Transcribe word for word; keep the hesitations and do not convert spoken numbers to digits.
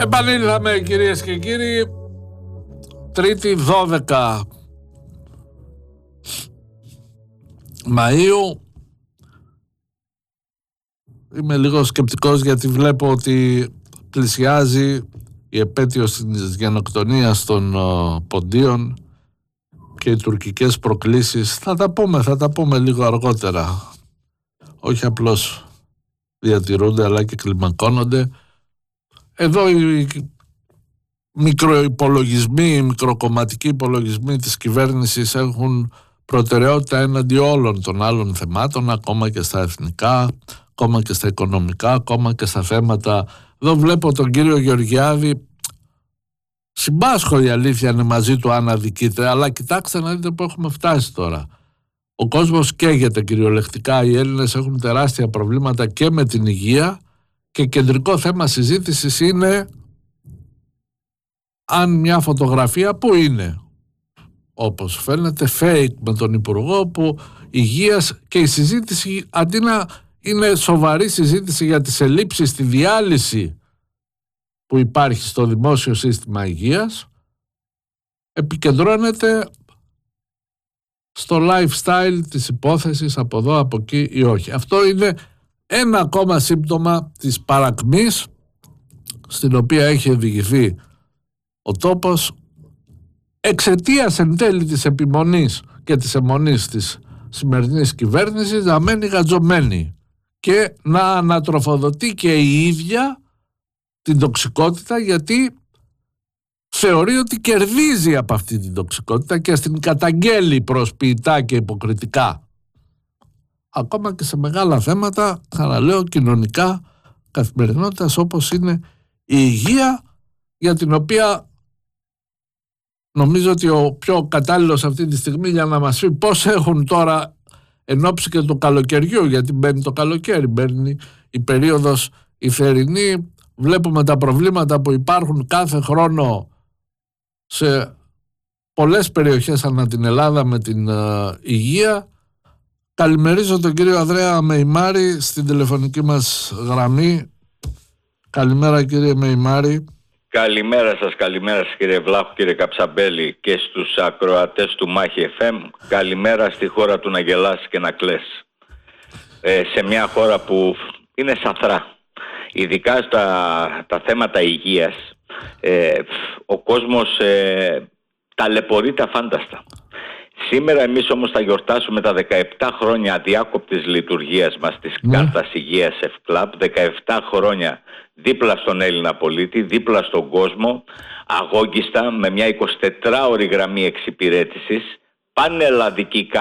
Επανήλθαμε κυρίες και κύριοι, Τρίτη δώδεκα Μαΐου. Είμαι λίγο σκεπτικός γιατί βλέπω ότι πλησιάζει η επέτειος της γενοκτονίας των uh, Ποντίων και οι τουρκικές προκλήσεις. Θα τα πούμε, θα τα πούμε λίγο αργότερα. Όχι απλώς διατηρούνται αλλά και κλιμακώνονται. Εδώ οι μικροϋπολογισμοί, οι μικροκομματικοί υπολογισμοί της κυβέρνησης έχουν προτεραιότητα έναντι όλων των άλλων θεμάτων, ακόμα και στα εθνικά, ακόμα και στα οικονομικά, ακόμα και στα θέματα. Εδώ βλέπω τον κύριο Γεωργιάδη, συμπάσχω η αλήθεια είναι μαζί του αν αδικείται, αλλά κοιτάξτε να δείτε που έχουμε φτάσει τώρα. Ο κόσμος καίγεται κυριολεκτικά, οι Έλληνες έχουν τεράστια προβλήματα και με την υγεία και κεντρικό θέμα συζήτησης είναι αν μια φωτογραφία που είναι, όπως φαίνεται, fake με τον Υπουργό που υγείας, και η συζήτηση αντί να είναι σοβαρή συζήτηση για τις ελλείψεις στη διάλυση που υπάρχει στο δημόσιο σύστημα υγείας, επικεντρώνεται στο lifestyle της υπόθεσης από εδώ, από εκεί ή όχι. Αυτό είναι ένα ακόμα σύμπτωμα της παρακμής στην οποία έχει οδηγηθεί ο τόπος εξαιτίας εν τέλει της επιμονής και της αιμονής της σημερινής κυβέρνησης να μένει γατζωμένη και να ανατροφοδοτεί και η ίδια την τοξικότητα, γιατί θεωρεί ότι κερδίζει από αυτή την τοξικότητα και στην καταγγέλει προσποιητά και υποκριτικά, ακόμα και σε μεγάλα θέματα, ξαναλέω, κοινωνικά καθημερινότητας, όπως είναι η υγεία, για την οποία νομίζω ότι ο πιο κατάλληλος αυτή τη στιγμή για να μας πει πώς έχουν τώρα εν ώψη και του καλοκαιριού, γιατί μπαίνει το καλοκαίρι, μπαίνει η περίοδος η θερινή, βλέπουμε τα προβλήματα που υπάρχουν κάθε χρόνο σε πολλές περιοχές ανά την Ελλάδα με την uh, υγεία. Καλημερίζω τον κύριο Ανδρέα Μεϊμάρη στην τηλεφωνική μας γραμμή. Καλημέρα κύριε Μεϊμάρη. Καλημέρα σας, καλημέρα σας κύριε Βλάχου, κύριε Καψαμπέλη, και στους ακροατές του Μάχη εφ εμ. Καλημέρα στη χώρα του να γελάς και να κλαις. Ε, σε μια χώρα που είναι σαθρά. Ειδικά στα τα θέματα υγείας, ε, ο κόσμος ε, ταλαιπωρείται αφάνταστα. Σήμερα εμείς όμως θα γιορτάσουμε τα δεκαεπτά χρόνια αδιάκοπτης λειτουργίας μας της mm. κάρτας υγείας ΕΦΚΛΑΠ, δεκαεπτά χρόνια δίπλα στον Έλληνα πολίτη, δίπλα στον κόσμο, αγόγγιστα με μια εικοσιτετράωρη γραμμή εξυπηρέτησης, πανελλαδική